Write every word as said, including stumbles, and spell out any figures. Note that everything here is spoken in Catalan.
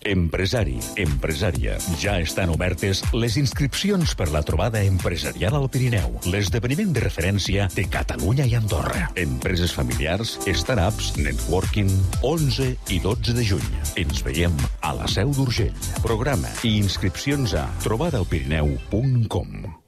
Empresari, empresària. Ja estan obertes les inscripcions per la trobada empresarial al Pirineu, l'esdeveniment de referència de Catalunya i Andorra. Empreses familiars, startups, networking, onze i dotze de juny. Ens veiem a la Seu d'Urgell. Programa i inscripcions a trobada al pirineu punt com.